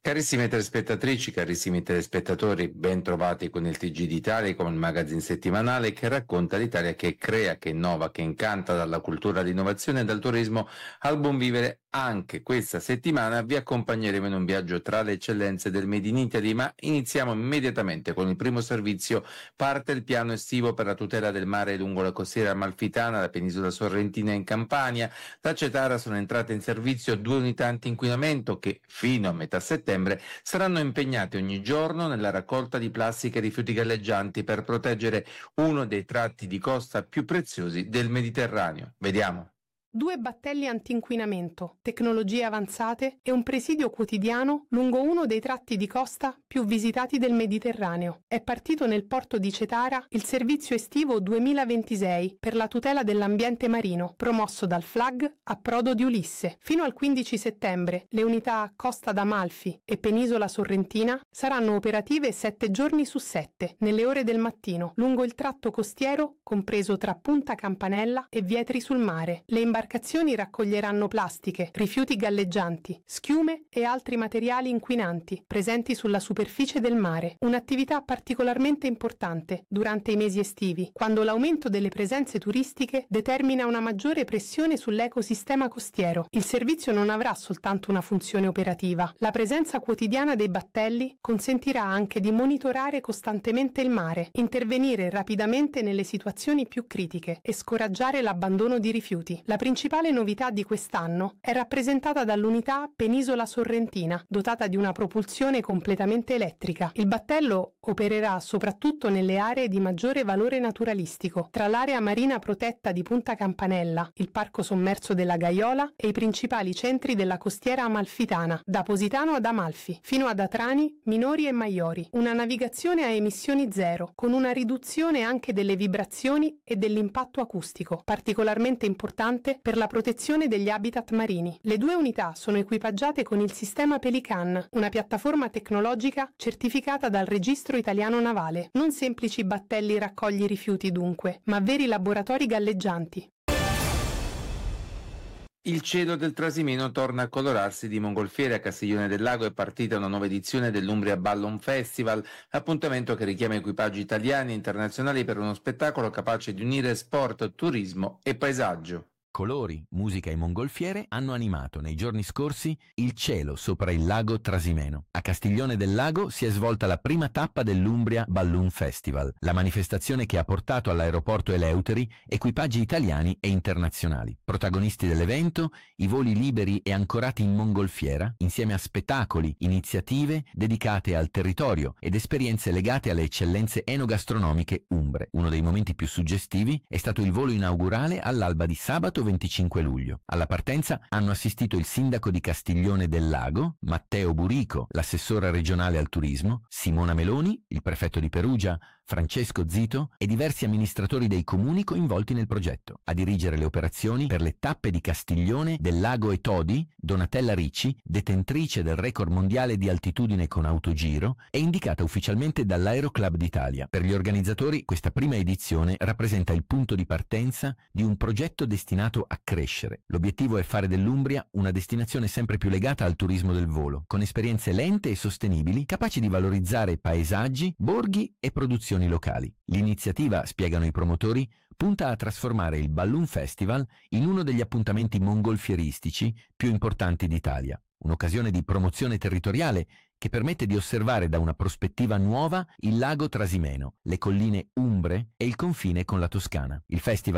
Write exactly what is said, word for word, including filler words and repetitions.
Carissime telespettatrici, carissimi telespettatori, ben trovati con il T G d'Italia, come il magazine settimanale che racconta l'Italia, che crea, che innova, che incanta, dalla cultura all'innovazione e dal turismo al buon vivere. Anche questa settimana vi accompagneremo in un viaggio tra le eccellenze del Made in Italy, ma iniziamo immediatamente con il primo servizio. Parte il piano estivo per la tutela del mare lungo la costiera amalfitana, la penisola sorrentina in Campania. Da Cetara sono entrate in servizio due unità antinquinamento che, fino a metà settembre, saranno impegnate ogni giorno nella raccolta di plastica e rifiuti galleggianti per proteggere uno dei tratti di costa più preziosi del Mediterraneo. Vediamo. Due battelli antinquinamento, tecnologie avanzate e un presidio quotidiano lungo uno dei tratti di costa più visitati del Mediterraneo. È partito nel porto di Cetara il servizio estivo duemilaventisei per la tutela dell'ambiente marino, promosso dal F L A G Approdo di Ulisse. Fino al quindici settembre le unità Costa d'Amalfi e Penisola Sorrentina saranno operative sette giorni su sette, nelle ore del mattino, lungo il tratto costiero compreso tra Punta Campanella e Vietri sul Mare. Le imbarcazioni raccoglieranno plastiche, rifiuti galleggianti, schiume e altri materiali inquinanti presenti sulla superficie del mare. Un'attività particolarmente importante durante i mesi estivi, quando l'aumento delle presenze turistiche determina una maggiore pressione sull'ecosistema costiero. Il servizio non avrà soltanto una funzione operativa. La presenza quotidiana dei battelli consentirà anche di monitorare costantemente il mare, intervenire rapidamente nelle situazioni più critiche e scoraggiare l'abbandono di rifiuti. La principale novità di quest'anno è rappresentata dall'unità Penisola Sorrentina, dotata di una propulsione completamente elettrica. Il battello opererà soprattutto nelle aree di maggiore valore naturalistico, tra l'area marina protetta di Punta Campanella, il parco sommerso della Gaiola e i principali centri della costiera amalfitana, da Positano ad Amalfi, fino ad Atrani, Minori e Maiori. Una navigazione a emissioni zero, con una riduzione anche delle vibrazioni e dell'impatto acustico, particolarmente importante per la protezione degli habitat marini. Le due unità sono equipaggiate con il sistema Pelican, una piattaforma tecnologica certificata dal Registro Italiano Navale. Non semplici battelli raccogli rifiuti dunque, ma veri laboratori galleggianti. Il cielo del Trasimeno torna a colorarsi di mongolfiere. A Castiglione del Lago è partita una nuova edizione dell'Umbria Ballon Festival, appuntamento che richiama equipaggi italiani e internazionali per uno spettacolo capace di unire sport, turismo e paesaggio. Colori, musica e mongolfiere hanno animato nei giorni scorsi il cielo sopra il lago Trasimeno. A Castiglione del Lago si è svolta la prima tappa dell'Umbria Balloon Festival, la manifestazione che ha portato all'aeroporto Eleuteri equipaggi italiani e internazionali. Protagonisti dell'evento, i voli liberi e ancorati in mongolfiera, insieme a spettacoli, iniziative dedicate al territorio ed esperienze legate alle eccellenze enogastronomiche umbre. Uno dei momenti più suggestivi è stato il volo inaugurale all'alba di sabato venticinque luglio. Alla partenza hanno assistito il sindaco di Castiglione del Lago, Matteo Burico, l'assessora regionale al turismo, Simona Meloni, il prefetto di Perugia, Francesco Zito e diversi amministratori dei comuni coinvolti nel progetto. A dirigere le operazioni per le tappe di Castiglione del Lago e Todi, Donatella Ricci, detentrice del record mondiale di altitudine con autogiro, è indicata ufficialmente dall'Aeroclub d'Italia. Per gli organizzatori questa prima edizione rappresenta il punto di partenza di un progetto destinato a crescere. L'obiettivo è fare dell'Umbria una destinazione sempre più legata al turismo del volo, con esperienze lente e sostenibili, capaci di valorizzare paesaggi, borghi e produzioni locali. L'iniziativa, spiegano i promotori, punta a trasformare il Balloon Festival in uno degli appuntamenti mongolfieristici più importanti d'Italia. Un'occasione di promozione territoriale che permette di osservare da una prospettiva nuova il lago Trasimeno, le colline umbre e il confine con la Toscana. Il festival